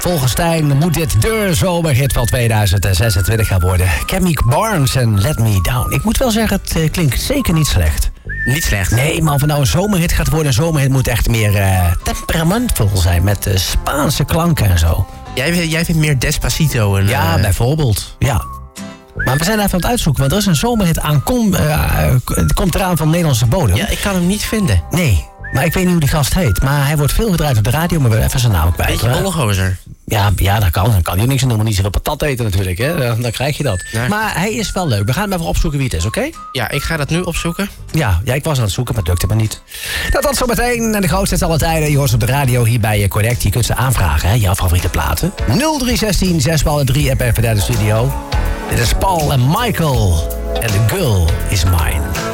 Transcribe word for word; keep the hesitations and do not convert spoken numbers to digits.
Volgens Stijn moet dit de zomerhit van tweeduizend zesentwintig gaan worden. Chemic Barnes en Let Me Down. Ik moet wel zeggen, het uh, klinkt zeker niet slecht. Niet slecht? Nee, maar of het nou een zomerhit gaat worden... een zomerhit moet echt meer uh, temperamentvol zijn... met uh, Spaanse klanken en zo. Jij, jij vindt meer Despacito? En, ja, uh... bijvoorbeeld. Ja. Maar we zijn even aan het uitzoeken, want er is een zomerhit aan... Kom, uh, komt eraan van Nederlandse bodem. Ja, ik kan hem niet vinden. Nee, maar ik weet niet hoe die gast heet. Maar hij wordt veel gedraaid op de radio, maar we hebben even zijn naam kwijt. Beetje Ollgozer. Ja, ja, dat kan. Dan kan hij niks en helemaal niet zoveel patat eten natuurlijk. Hè? Dan krijg je dat. Nee. Maar hij is wel leuk. We gaan hem even opzoeken wie het is, oké? Okay? Ja, ik ga dat nu opzoeken. Ja, ja, ik was aan het zoeken, maar het lukte maar niet. Dat was zometeen. En de grootste is alle tijden. Je hoort ze op de radio hier bij Connect. Je kunt ze aanvragen, hè? Jouw favoriete platen. nul drie een zes zes drie app even naar de studio. Dit is Paul en Michael. En The Girl Is Mine.